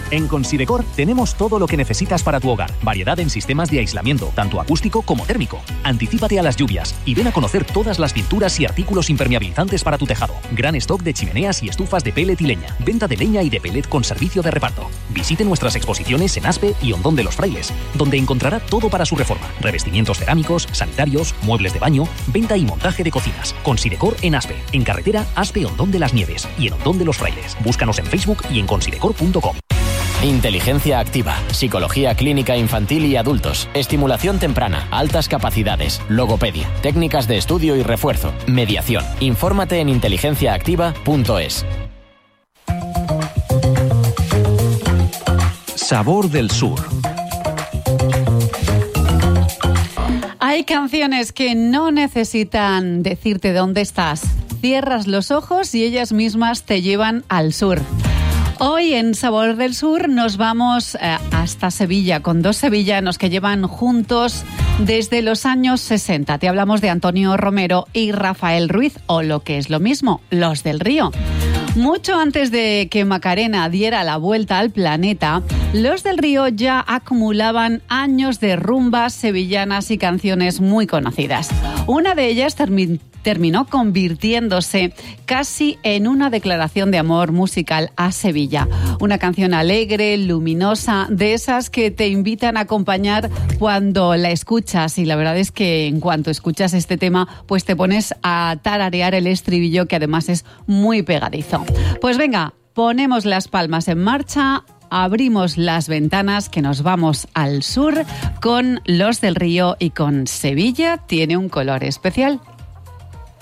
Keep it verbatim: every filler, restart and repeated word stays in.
En Considecor tenemos todo lo que necesitas para tu hogar. Variedad en sistemas de aislamiento, tanto acústico como térmico. Anticípate a las lluvias y ven a conocer todas las pinturas y artículos impermeabilizantes para tu tejado. Gran stock de chimeneas y estufas de pellet y leña. Venta de leña y de pellet con servicio de reparto. Visite nuestras exposiciones en Aspe y Hondón de los Frailes, donde encontrará todo para su reforma. Revestimientos cerámicos, sanitarios, muebles de baño, venta y montaje de cocinas. Considecor en Aspe, en carretera Aspe-Hondón de las Nieves y en Hondón de los Frailes. Búscanos en Facebook y en considecor punto com. Inteligencia activa, psicología clínica infantil y adultos, estimulación temprana, altas capacidades, logopedia, técnicas de estudio y refuerzo, mediación. Infórmate en inteligencia activa punto es. Sabor del Sur. Hay canciones que no necesitan decirte dónde estás. Cierras los ojos y ellas mismas te llevan al sur. Hoy en Sabor del Sur nos vamos eh, hasta Sevilla con dos sevillanos que llevan juntos desde los años sesenta. Te hablamos de Antonio Romero y Rafael Ruiz, o lo que es lo mismo, Los del Río. Mucho antes de que Macarena diera la vuelta al planeta, Los del Río ya acumulaban años de rumbas sevillanas y canciones muy conocidas. Una de ellas terminó terminó convirtiéndose casi en una declaración de amor musical a Sevilla. Una canción alegre, luminosa, de esas que te invitan a acompañar cuando la escuchas. Y la verdad es que en cuanto escuchas este tema, pues te pones a tararear el estribillo, que además es muy pegadizo. Pues venga, ponemos las palmas en marcha, abrimos las ventanas, que nos vamos al sur con Los del Río y con Sevilla tiene un color especial.